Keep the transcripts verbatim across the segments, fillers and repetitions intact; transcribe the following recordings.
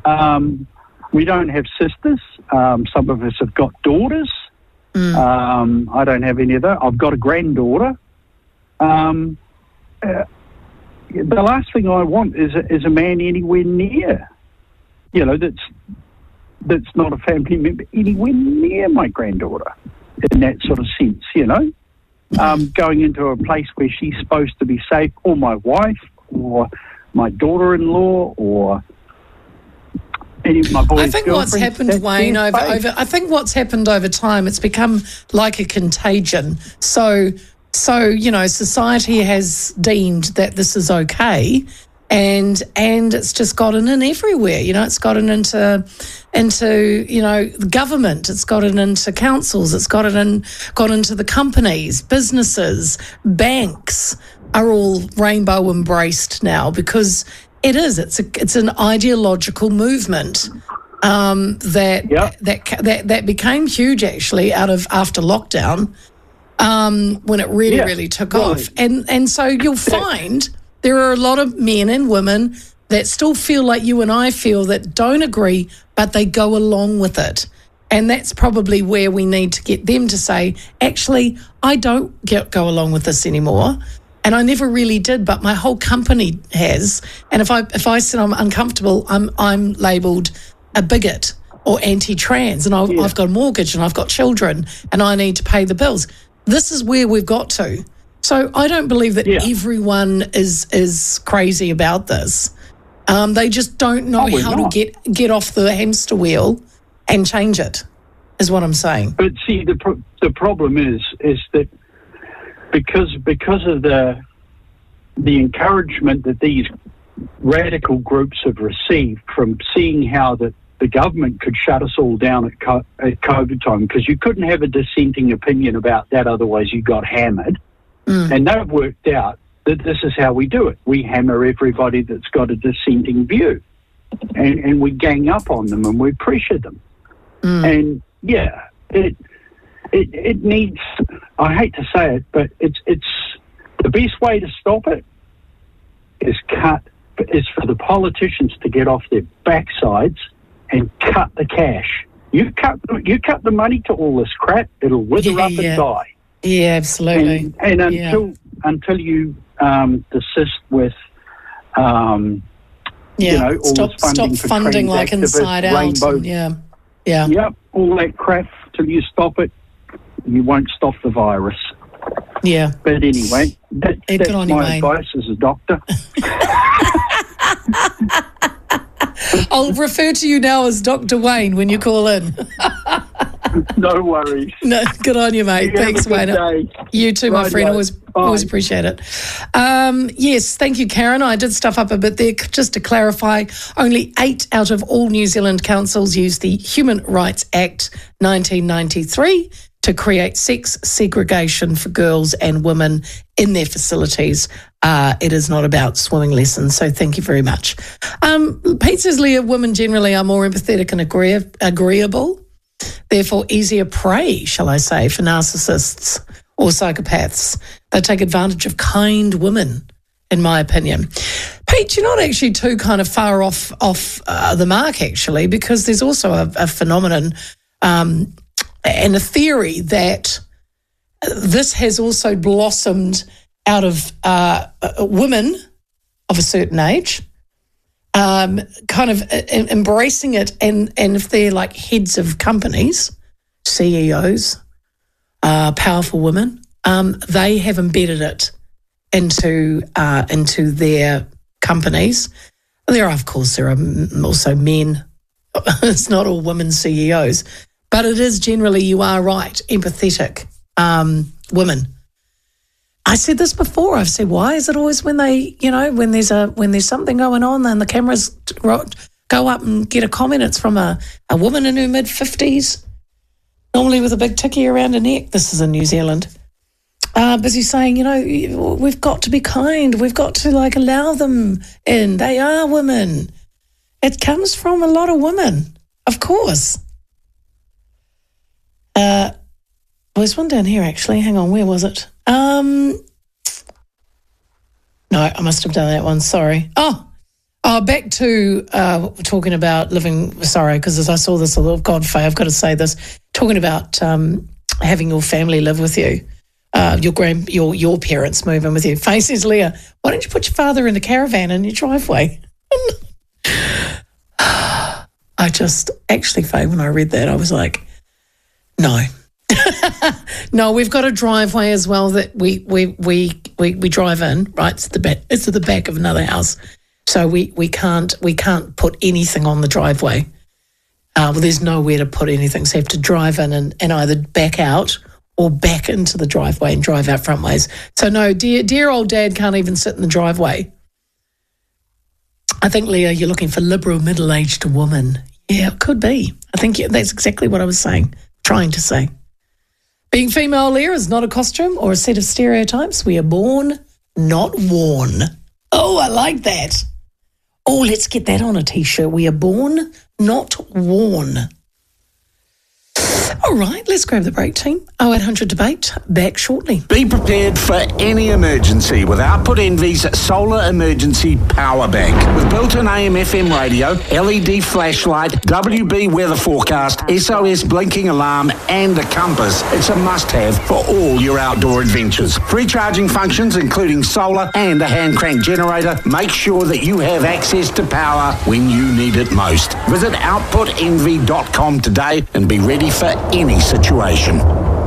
Um, we don't have sisters. Um, some of us have got daughters. Mm. Um, I don't have any of that. I've got a granddaughter. Um, uh, the last thing I want is a, is a man anywhere near, you know, that's that's not a family member anywhere near my granddaughter in that sort of sense, you know. Um, going into a place where she's supposed to be safe, or my wife, or my daughter-in-law, or any of my boys' I think what's happened, Wayne, over, over I think what's happened over time, it's become like a contagion. So, so you know, society has deemed that this is okay, and and it's just gotten in everywhere. You know, it's gotten into into you know the government. It's gotten into councils. It's gotten in got into the companies, businesses, banks are all rainbow embraced now because it is. It's a it's an ideological movement um, that, yep. that that that became huge actually out of after lockdown um, when it really yeah, really took really. off. And and so you'll find there are a lot of men and women that still feel like you and I feel that don't agree, but they go along with it. And that's probably where we need to get them to say, actually, I don't get, go along with this anymore. And I never really did, but my whole company has. And if I if I said I'm uncomfortable, I'm I'm labelled a bigot or anti-trans, and I've, yeah. I've got a mortgage and I've got children and I need to pay the bills. This is where we've got to. So I don't believe that yeah. everyone is is crazy about this. Um, they just don't know oh, how not. to get get off the hamster wheel and change it, is what I'm saying. But see, the pro- the problem is is that because because of the the encouragement that these radical groups have received from seeing how the, the government could shut us all down at, co- at COVID time, because you couldn't have a dissenting opinion about that, otherwise you got hammered. Mm. And they've worked out that this is how we do it. We hammer everybody that's got a dissenting view, and, and we gang up on them and we pressure them. Mm. And yeah, it, it it needs, I hate to say it, but it's it's the best way to stop it is cut is for the politicians to get off their backsides and cut the cash. You cut you cut the money to all this crap, it'll wither yeah, up yeah. and die. Yeah, absolutely. And, and until yeah. until you um, desist with, um, yeah. you know, all stop, this funding stop for funding like activists, Inside Out. rainbow, And, yeah, yeah, yep, all that crap. Till you stop it, you won't stop the virus. Yeah. But anyway, that, yeah, that's on my you, advice as a doctor. I'll refer to you now as Doctor Wayne when you call in. No worries. No, good on you, mate. You Thanks, Wayne. Day. You too, my right, friend. Right. Always, Bye. always appreciate it. Um, yes, thank you, Karen. I did stuff up a bit there. Just to clarify, only eight out of all New Zealand councils use the Human Rights Act nineteen ninety-three to create sex segregation for girls and women in their facilities. Uh, it is not about swimming lessons, so thank you very much. Um, Pete says, Leah, women generally are more empathetic and agree- agreeable, therefore easier prey, shall I say, for narcissists or psychopaths. They take advantage of kind women, in my opinion. Pete, you're not actually too kind of far off off uh, the mark, actually, because there's also a, a phenomenon um, and a theory that this has also blossomed out of uh, women of a certain age, um, kind of uh, embracing it, and, and if they're like heads of companies, C E Os, uh, powerful women, um, they have embedded it into uh, into their companies. There are, of course, there are also men. It's not all women C E Os, but it is generally, you are right, empathetic um, women. I said this before. I've said, why is it always when they, you know, when there's a when there's something going on and the cameras go up and get a comment, it's from a, a woman in her mid fifties, normally with a big ticky around her neck. This is in New Zealand. Uh, busy saying, you know, we've got to be kind. We've got to like allow them in. They are women. It comes from a lot of women, of course. Uh, there's one down here actually. Hang on, where was it? Um, no, I must have done that one. Sorry. Oh, Oh, back to uh, talking about living, sorry, because as I saw this, oh, God, Faye, I've got to say this, talking about um, having your family live with you, uh, your grand, your your parents move in with you. Faye says, Leah, why don't you put your father in a caravan in your driveway? I just, actually, Faye, when I read that, I was like, no. No, we've got a driveway as well that we we we we, we drive in, right? It's the back, it's at the back of another house. So we, we can't we can't put anything on the driveway. Uh, well, there's nowhere to put anything. So you have to drive in and, and either back out or back into the driveway and drive out front ways. So no, dear dear old dad can't even sit in the driveway. I think, Leah, you're looking for liberal middle-aged woman. Yeah, it could be. I think that's exactly what I was saying, trying to say. Being female, Leah, is not a costume or a set of stereotypes. We are born, not worn. Oh, I like that. Oh, let's get that on a T-shirt. We are born, not worn. All right, let's grab the break, team. oh eight hundred debate, back shortly. Be prepared for any emergency with Output Envy's Solar Emergency Power Bank. With built-in A M F M radio, L E D flashlight, W B weather forecast, S O S blinking alarm and a compass, it's a must-have for all your outdoor adventures. Free charging functions including solar and a hand-crank generator. Make sure that you have access to power when you need it most. Visit output envy dot com today and be ready for any situation.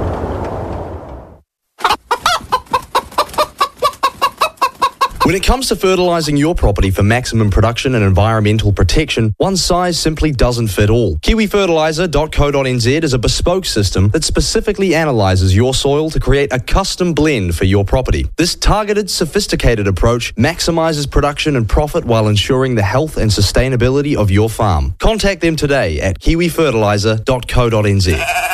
When it comes to fertilising your property for maximum production and environmental protection, one size simply doesn't fit all. kiwi fertiliser dot co dot n z is a bespoke system that specifically analyses your soil to create a custom blend for your property. This targeted, sophisticated approach maximises production and profit while ensuring the health and sustainability of your farm. Contact them today at kiwi fertiliser dot co dot n z.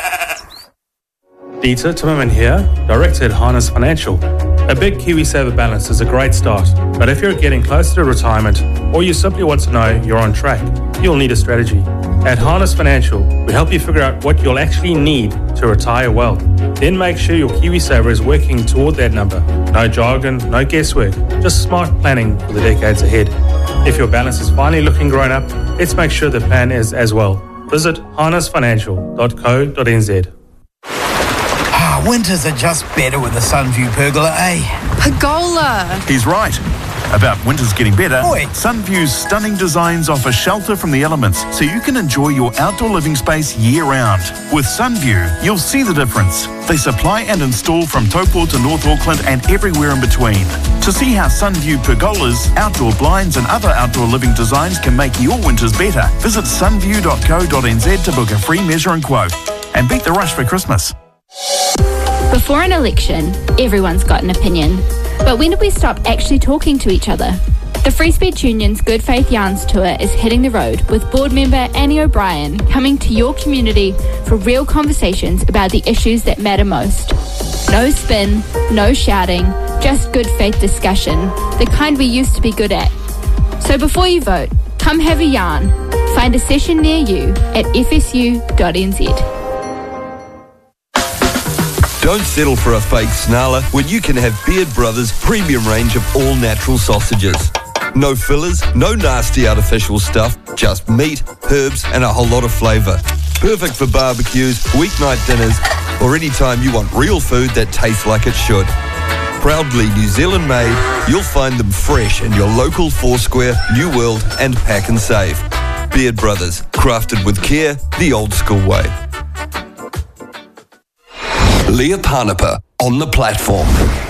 Dieter Timmerman here, Director at Harness Financial. A big KiwiSaver balance is a great start, but if you're getting closer to retirement or you simply want to know you're on track, you'll need a strategy. At Harness Financial, we help you figure out what you'll actually need to retire well. Then make sure your KiwiSaver is working toward that number. No jargon, no guesswork, just smart planning for the decades ahead. If your balance is finally looking grown up, let's make sure the plan is as well. Visit harness financial dot co dot n z. Winters are just better with a Sunview pergola, eh? Pergola! He's right. About winters getting better, Oi. Sunview's stunning designs offer shelter from the elements so you can enjoy your outdoor living space year-round. With Sunview, you'll see the difference. They supply and install from Taupo to North Auckland and everywhere in between. To see how Sunview pergolas, outdoor blinds and other outdoor living designs can make your winters better, visit sunview dot co dot n z to book a free measure and quote. And beat the rush for Christmas. Before an election, everyone's got an opinion. But when did we stop actually talking to each other? The Free Speech Union's Good Faith Yarns Tour is hitting the road with board member Annie O'Brien coming to your community for real conversations about the issues that matter most. No spin, no shouting, just good faith discussion, the kind we used to be good at. So before you vote, come have a yarn. Find a session near you at f s u dot n z. Don't settle for a fake snarler when you can have Beard Brothers' premium range of all-natural sausages. No fillers, no nasty artificial stuff, just meat, herbs and a whole lot of flavour. Perfect for barbecues, weeknight dinners or any time you want real food that tastes like it should. Proudly New Zealand made, you'll find them fresh in your local Foursquare, New World and Pack and Save. Beard Brothers, crafted with care, the old school way. Leah Parnapa on the platform.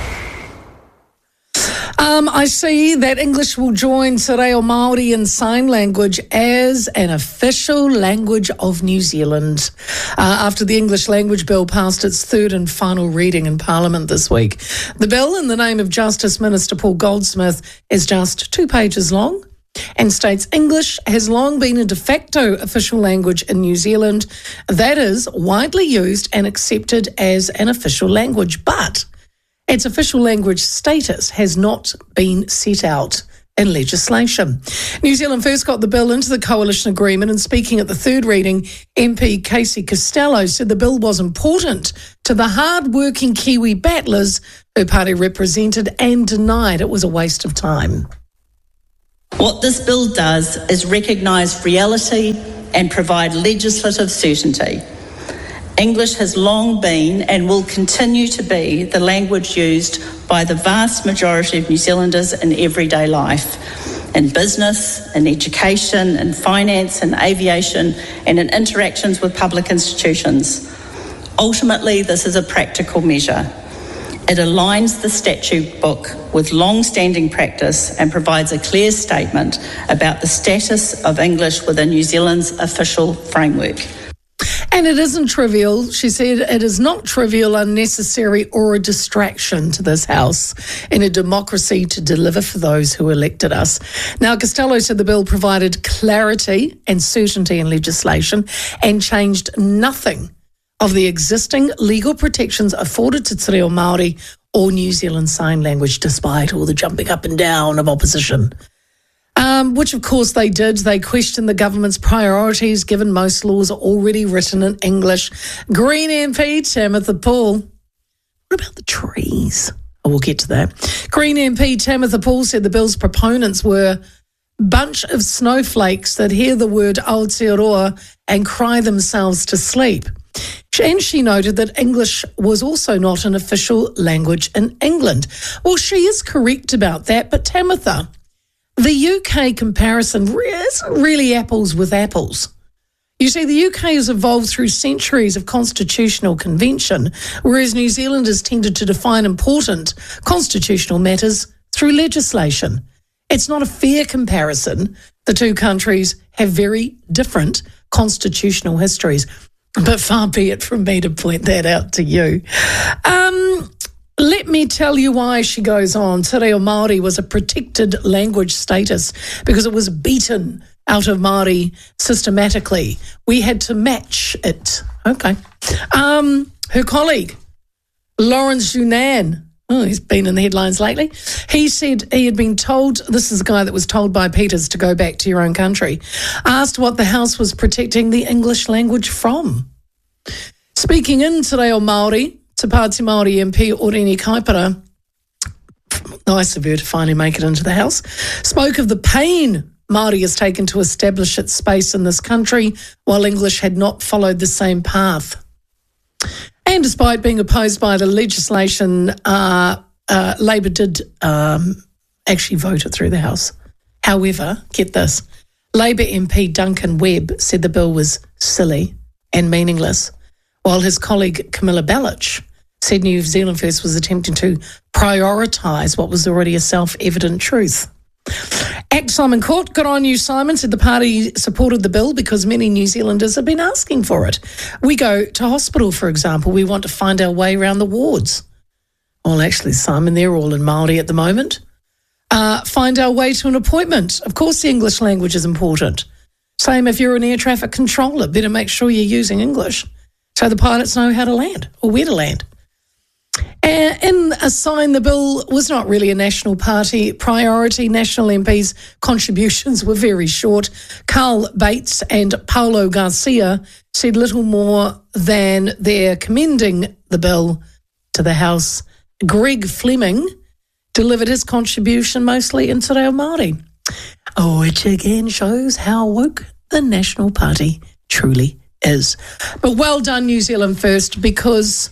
Um, I see that English will join Te Reo Māori and Sign Language as an official language of New Zealand uh, after the English Language Bill passed its third and final reading in Parliament this week. The bill, in the name of Justice Minister Paul Goldsmith, is just two pages long and states English has long been a de facto official language in New Zealand, that is, widely used and accepted as an official language, but its official language status has not been set out in legislation. New Zealand first got the bill into the coalition agreement, and speaking at the third reading, M P Casey Costello said the bill was important to the hard-working Kiwi battlers her party represented and denied it was a waste of time. What this bill does is recognise reality and provide legislative certainty. English has long been and will continue to be the language used by the vast majority of New Zealanders in everyday life, in business, in education, in finance, in aviation, and in interactions with public institutions. Ultimately, this is a practical measure. It aligns the statute book with long-standing practice and provides a clear statement about the status of English within New Zealand's official framework. And it isn't trivial. She said it is not trivial, unnecessary, or a distraction to this House in a democracy to deliver for those who elected us. Now, Costello said the bill provided clarity and certainty in legislation and changed nothing of the existing legal protections afforded to Te Reo Māori or New Zealand Sign Language, despite all the jumping up and down of opposition. Um, which, of course, they did. They questioned the government's priorities, given most laws are already written in English. Green M P Tamitha Paul. What about the trees? Oh, we'll get to that. Green M P Tamitha Paul said the bill's proponents were a bunch of snowflakes that hear the word Aotearoa and cry themselves to sleep. And she noted that English was also not an official language in England. Well, she is correct about that, but Tamitha, the U K comparison isn't really apples with apples. You see, the U K has evolved through centuries of constitutional convention, whereas New Zealand has tended to define important constitutional matters through legislation. It's not a fair comparison. The two countries have very different constitutional histories. But far be it from me to point that out to you. Um, let me tell you why she goes on. Te Reo Māori was a protected language status because it was beaten out of Māori systematically. We had to match it. Okay. Um, her colleague, Lawrence Junan, oh, he's been in the headlines lately. He said he had been told, this is a guy that was told by Peters to go back to your own country, asked what the House was protecting the English language from. Speaking in Te Reo Māori, Te Pāti Māori M P Oreni Kaipara, nice of her to finally make it into the House, spoke of the pain Māori has taken to establish its space in this country while English had not followed the same path. And despite being opposed by the legislation, uh, uh, Labor did um, actually vote it through the House. However, get this, Labor M P Duncan Webb said the bill was silly and meaningless, while his colleague Camilla Bellich said New Zealand First was attempting to prioritise what was already a self-evident truth. Act Simon Court, good on you, Simon, said the party supported the bill because many New Zealanders have been asking for it. We go to hospital, for example. We want to find our way around the wards. Well, actually, Simon, they're all in Māori at the moment. Uh, find our way to an appointment. Of course, the English language is important. Same if you're an air traffic controller, better make sure you're using English so the pilots know how to land or where to land. Uh, in a sign, the bill was not really a National Party priority. National M Ps' contributions were very short. Carl Bates and Paulo Garcia said little more than they're commending the bill to the House. Greg Fleming delivered his contribution mostly in Te Reo Māori, which again shows how woke the National Party truly is. But well done, New Zealand First, because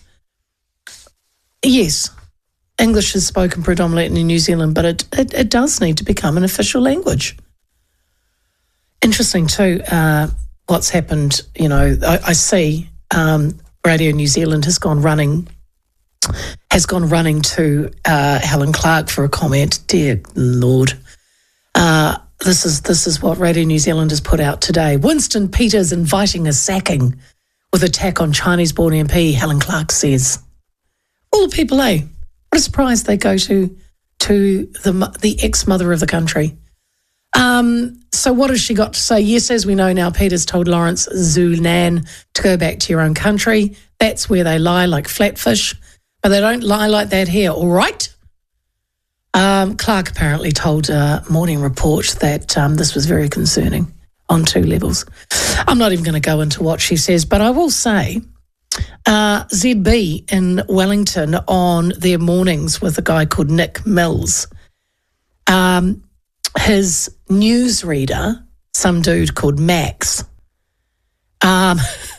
yes, English is spoken predominantly in New Zealand, but it, it, it does need to become an official language. Interesting too, uh, what's happened, you know, I, I see um, Radio New Zealand has gone running, has gone running to uh, Helen Clark for a comment. Dear Lord. Uh, this is this is what Radio New Zealand has put out today. Winston Peters inviting a sacking with attack on Chinese-born M P, Helen Clark says. All the people, eh? What a surprise they go to to the the ex-mother of the country. Um, so what has she got to say? Yes, as we know now, Peters told Lawrence Zunan to go back to your own country. That's where they lie like flatfish, but they don't lie like that here, all right? Um, Clark apparently told uh, Morning Report that um, this was very concerning on two levels. I'm not even going to go into what she says, but I will say uh, Z B in Wellington on their mornings with a guy called Nick Mills. Um, his newsreader, some dude called Max, um,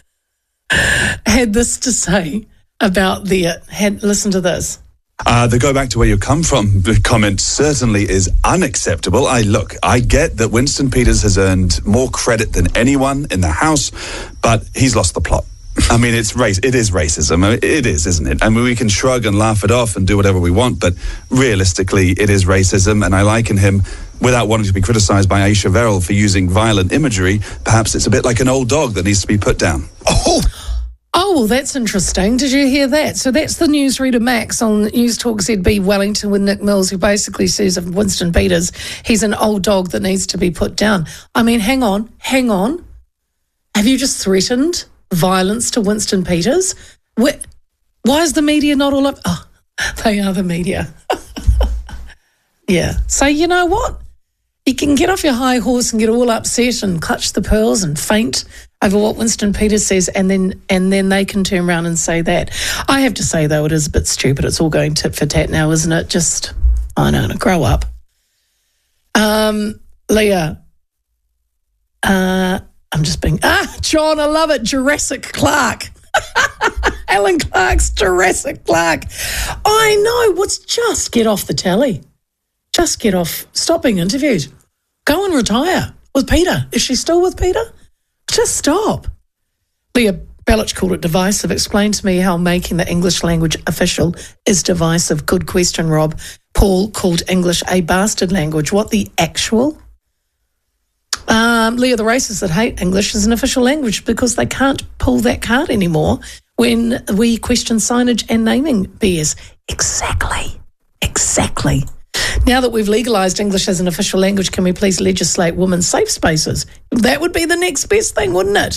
had this to say about the, had, listen to this. Uh, the go back to where you come from comment certainly is unacceptable. I look, I get that Winston Peters has earned more credit than anyone in the House, but he's lost the plot. I mean, it's race. It is racism. I mean, it is, isn't it? I mean, we can shrug and laugh it off and do whatever we want, but realistically, it is racism. And I liken him, without wanting to be criticised by Aisha Verrill for using violent imagery, perhaps it's a bit like an old dog that needs to be put down. Oh. Oh, well, that's interesting. Did you hear that? So that's the newsreader Max on News Talk Z B Wellington with Nick Mills, who basically says of Winston Peters, he's an old dog that needs to be put down. I mean, hang on, hang on. Have you just threatened violence to Winston Peters? Where, why is the media not all up? Oh, they are the media. Yeah. So you know what? You can get off your high horse and get all upset and clutch the pearls and faint over what Winston Peters says, and then and then they can turn around and say that. I have to say, though, it is a bit stupid. It's all going tit for tat now, isn't it? Just, I don't know, grow up. Um, Leah, uh, I'm just being, ah, John, I love it, Jurassic Clark. Alan Clark's Jurassic Clark. I know, what's just get off the telly. Just get off, stop being interviewed. Go and retire with Peter. Is she still with Peter? Just stop. Leah Belich called it divisive. Explain to me how making the English language official is divisive. Good question, Rob. Paul called English a bastard language. What the actual? Um, Leah, the racists that hate English is an official language because they can't pull that card anymore when we question signage and naming B S. Exactly. Exactly. Now that we've legalised English as an official language, can we please legislate women's safe spaces? That would be the next best thing, wouldn't it?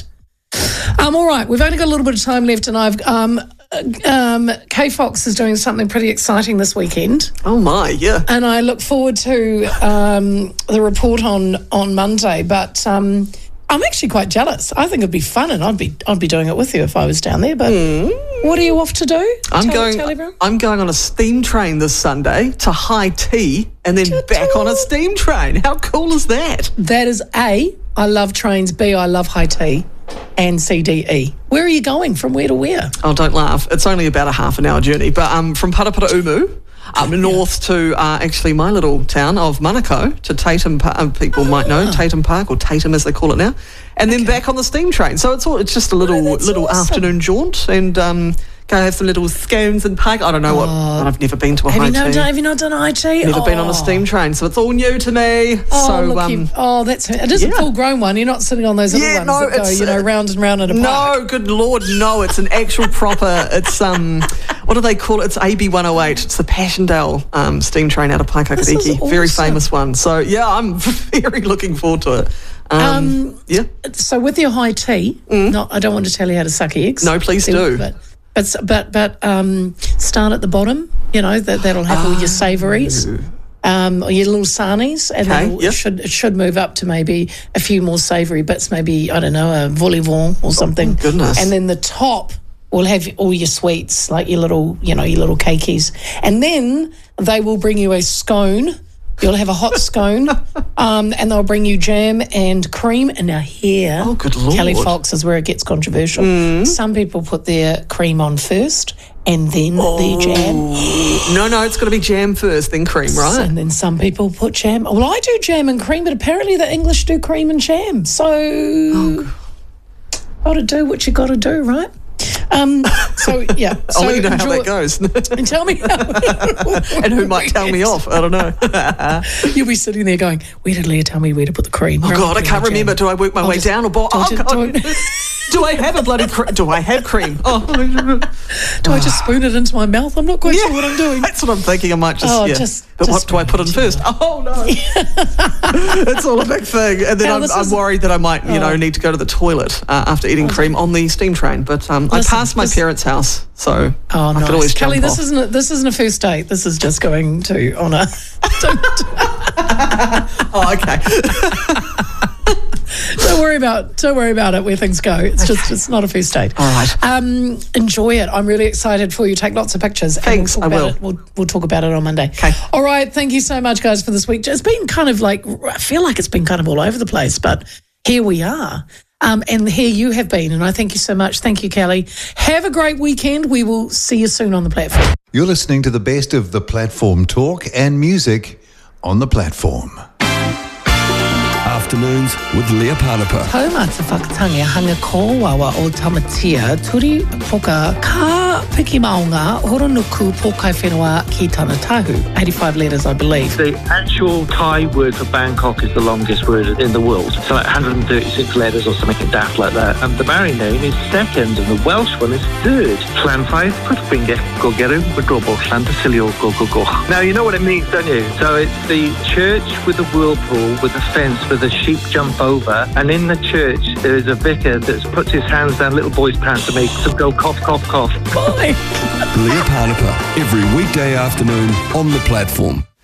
Um, all right, we've only got a little bit of time left, and I've um, um, Kay Fox is doing something pretty exciting this weekend. Oh my, yeah! And I look forward to um, the report on on Monday. But um, I'm actually quite jealous. I think it'd be fun, and I'd be I'd be doing it with you if I was down there. But mm. what are you off to do? I'm tell, going. Tell I'm going on a steam train this Sunday to High Tea, and then Good back talk. on a steam train. How cool is that? That is A, I love trains. B, I love high tea. And C, D, E. Where are you going? From where to where? Oh, don't laugh. It's only about a half an hour journey. But um, from Paraparaumu, up um, north to uh, actually my little town of Manukau, to Tatum Park. Uh, people oh. might know Tatum Park, or Tatum as they call it now. And then okay. back on the steam train. So it's all, it's just a little oh, little awesome. afternoon jaunt, and um, go have some little scones and park. I don't know oh. what. I've never been to a have high you not tea. Done, have you not done a high tea? Never oh. been on a steam train, so it's all new to me. Oh, so, look, um, oh, that's it. Is yeah. a full-grown one. You're not sitting on those other yeah, ones no, that go, you know, round and round in a no, park. No, good Lord, no. It's an actual proper. It's um, what do they call it? It's A B one oh eight. It's the Passchendaele um steam train out of Paikakadiki. Awesome. Very famous one. So yeah, I'm very looking forward to it. Um, um yeah. So with your high tea, mm. not I don't want to tell you how to suck eggs. No, please do. But but but, but um, start at the bottom. You know that that'll have oh. all your savouries. Um, or your little sarnies, and okay, then yep. it should it should move up to maybe a few more savoury bits, maybe I don't know a vol au vent or something. Oh, goodness! And then the top will have all your sweets, like your little you know your little cakeys, and then they will bring you a scone. You'll have a hot scone, um, and they'll bring you jam and cream. And now here, oh good Lord, Kelly Fox is where it gets controversial. Mm. Some people put their cream on first. And then oh. the jam. No, no, it's got to be jam first, then cream, right? And then some people put jam. Well, I do jam and cream, but apparently the English do cream and jam. So, oh. got to do what you got to do, right? Um, so, yeah. So I'll let you know enjoy, how that goes. And tell me how. And who might tell me off? I don't know. You'll be sitting there going, where did Leah tell me where to put the cream? Oh, God, I can't remember. Do I work my I'll way just, down or bottom? Oh, God. Do I have a bloody cream? Do I have cream? Oh. Do I just spoon it into my mouth? I'm not quite yeah, sure what I'm doing. That's what I'm thinking. I might just, oh, yeah. Just, but just what do I put in first? Oh, no. It's all a big thing. And then now, I'm, I'm worried that I might, you oh. know, need to go to the toilet uh, after eating okay. cream on the steam train. But um, Listen, I passed my this, parents' house, so oh, I nice. could always Kelly, jump this off. isn't a, this isn't a first date. This is just going to on a. Oh, okay. don't worry about don't worry about it where things go. It's okay. just it's not a first date. All right. Um, enjoy it. I'm really excited for you. Take lots of pictures. Thanks. We'll I will. It. We'll we'll talk about it on Monday. Okay. All right. Thank you so much, guys, for this week. It's been kind of like I feel like it's been kind of all over the place, but here we are. Um, and here you have been, and I thank you so much. Thank you, Kelly. Have a great weekend. We will see you soon on the platform. You're listening to the best of the platform talk and music on the platform. Afternoons with Leah Panapa. Tauma te whakatangi hanga kōwawa o Tamatia, turi poka ka piki maunga horonuku pokai whenua ki tana tahu. eighty-five letters, I believe. The actual Thai word for Bangkok is the longest word in the world. So like one hundred thirty-six letters or something daft like that. And the Maori name is second and the Welsh one is third. Llanfaith, Pwthbinge, Gogeru, Wadrobo, Llantysilio, Go Go Go. Now you know what it means, don't you? So it's the church with the whirlpool with the fence where the sheep jump over, and in the church there is a vicar that puts his hands down little boys' pants to make them go cough, cough, cough. Bye. Leah Panapa, every weekday afternoon on the platform.